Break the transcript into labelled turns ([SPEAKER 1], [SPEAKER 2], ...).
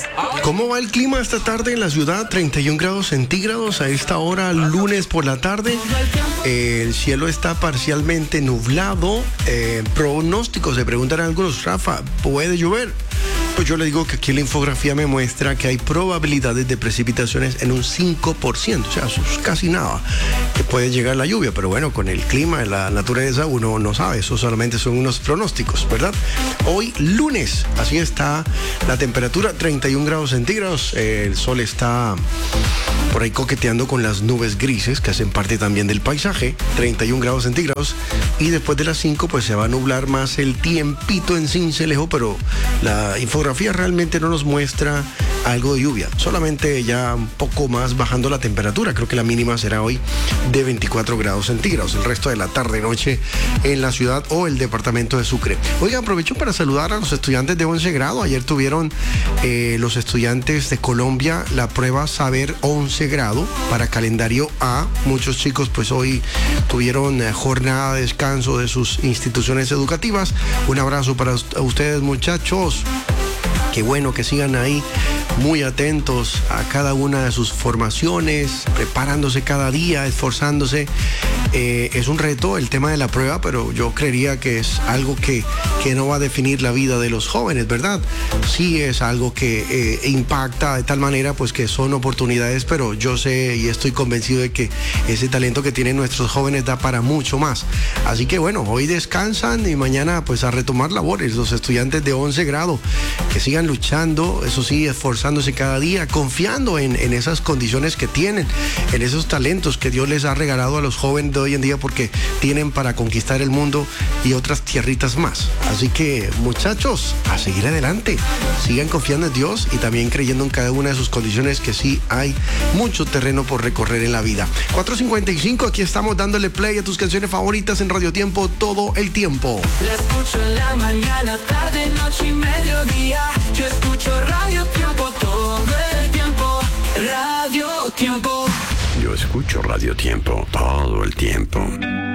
[SPEAKER 1] ¿Cómo va el clima esta tarde en la ciudad? 31 grados centígrados a esta hora, lunes por la tarde. El cielo está parcialmente nublado. Pronósticos, se preguntan algunos, Rafa, ¿puede llover? Pues yo le digo que aquí la infografía me muestra que hay probabilidades de precipitaciones en un 5%, o sea, eso es casi nada, que puede llegar la lluvia, pero bueno, con el clima, la naturaleza, uno no sabe, eso solamente son unos pronósticos, ¿verdad? Hoy lunes, así está la temperatura, 31 grados centígrados, el sol está por ahí coqueteando con las nubes grises que hacen parte también del paisaje, 31 grados centígrados, y después de las 5 pues se va a nublar más el tiempito en Sincelejo, pero la infografía realmente no nos muestra algo de lluvia, solamente ya un poco más bajando la temperatura, creo que la mínima será hoy de 24 grados centígrados, el resto de la tarde-noche en la ciudad o el departamento de Sucre. Oiga, aprovecho para saludar a los estudiantes de 11 grado, ayer tuvieron los estudiantes de Colombia la prueba Saber 11 grado para calendario A, muchos chicos pues hoy tuvieron jornada de descanso de sus instituciones educativas, un abrazo para ustedes muchachos. Qué bueno que sigan ahí muy atentos a cada una de sus formaciones, preparándose cada día, esforzándose. Es un reto el tema de la prueba, pero yo creería que es algo que no va a definir la vida de los jóvenes, ¿verdad? Sí es algo que impacta de tal manera pues que son oportunidades, pero yo sé y estoy convencido de que ese talento que tienen nuestros jóvenes da para mucho más. Así que bueno, hoy descansan y mañana pues a retomar labores los estudiantes de 11 grado, que sigan luchando, eso sí, esforzándose cada día, confiando en esas condiciones que tienen, en esos talentos que Dios les ha regalado a los jóvenes de hoy en día, porque tienen para conquistar el mundo y otras tierritas más. Así que muchachos, a seguir adelante, sigan confiando en Dios y también creyendo en cada una de sus condiciones, que sí hay mucho terreno por recorrer en la vida. 4:55, aquí estamos dándole play a tus canciones favoritas en Radio Tiempo todo el tiempo.
[SPEAKER 2] La escucho en la mañana, tarde, noche y mediodía. Yo escucho Radio Tiempo todo el tiempo. Radio Tiempo.
[SPEAKER 3] Yo escucho Radio Tiempo todo el tiempo.